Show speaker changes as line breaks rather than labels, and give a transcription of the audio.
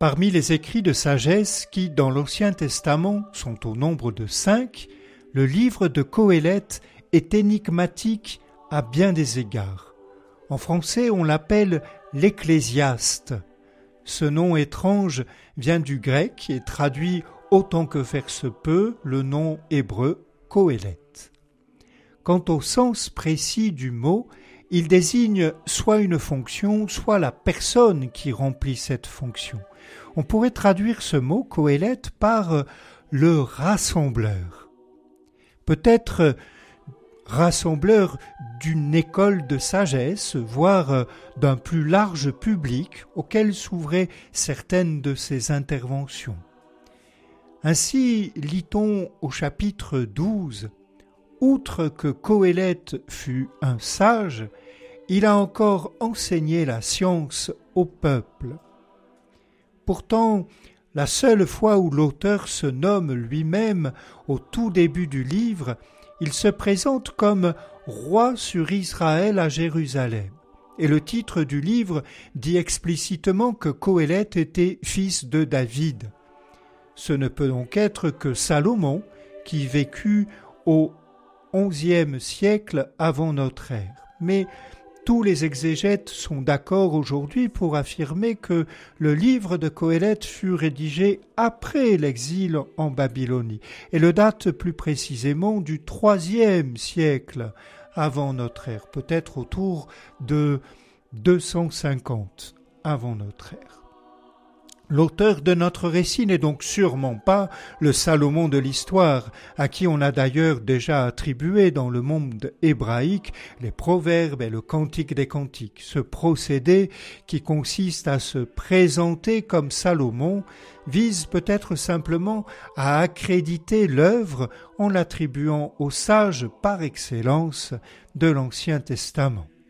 Parmi les écrits de sagesse qui, dans l'Ancien Testament, sont au nombre de 5, le livre de Qoéleth est énigmatique à bien des égards. En français, on l'appelle l'Ecclésiaste. Ce nom étrange vient du grec et traduit autant que faire se peut le nom hébreu Qoéleth. Quant au sens précis du mot, il désigne soit une fonction, soit la personne qui remplit cette fonction. On pourrait traduire ce mot Qoéleth par le rassembleur. Peut-être rassembleur d'une école de sagesse, voire d'un plus large public auquel s'ouvraient certaines de ses interventions. Ainsi, lit-on au chapitre 12, « Outre que Qoéleth fut un sage, il a encore enseigné la science au peuple. » Pourtant, la seule fois où l'auteur se nomme lui-même au tout début du livre, il se présente comme roi sur Israël à Jérusalem. Et le titre du livre dit explicitement que Qoéleth était fils de David. Ce ne peut donc être que Salomon qui vécut au XIe siècle avant notre ère. Mais tous les exégètes sont d'accord aujourd'hui pour affirmer que le livre de Qoéleth fut rédigé après l'exil en Babylonie et le date plus précisément du IIIe siècle avant notre ère, peut-être autour de 250 avant notre ère. L'auteur de notre récit n'est donc sûrement pas le Salomon de l'histoire, à qui on a d'ailleurs déjà attribué dans le monde hébraïque les proverbes et le cantique des cantiques. Ce procédé, qui consiste à se présenter comme Salomon, vise peut-être simplement à accréditer l'œuvre en l'attribuant aux sages par excellence de l'Ancien Testament.